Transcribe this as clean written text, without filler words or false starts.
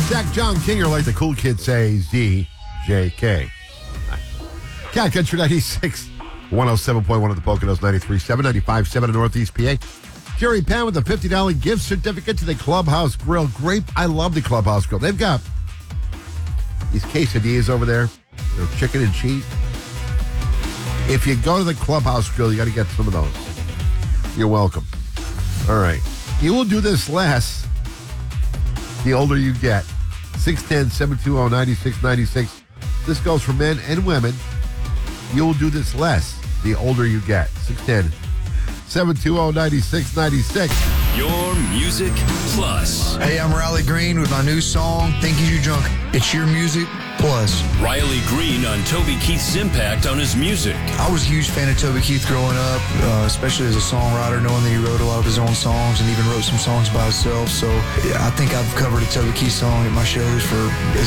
Zach, John King, or like the cool kids say, ZJK. Cat Country 96, 107.1 at the Poconos, 93.7, 95.7 in Northeast PA. Jerry Pan with a $50 gift certificate to the Clubhouse Grill. Great. I love the Clubhouse Grill. They've got these quesadillas over there. They're chicken and cheese. If you go to the Clubhouse Grill, you got to get some of those. You're welcome. All right. You will do this less the older you get. 610-720-9696. This goes for men and women. You will do this less the older you get. 610-720-9696. Your Music Plus. Hey, I'm Riley Green with my new song, Think You Drunk. It's your music plus. Riley Green on Toby Keith's impact on his music. I was a huge fan of Toby Keith growing up, especially as a songwriter, knowing that he wrote a lot of his own songs and even wrote some songs by himself. So yeah, I think I've covered a Toby Keith song at my shows for as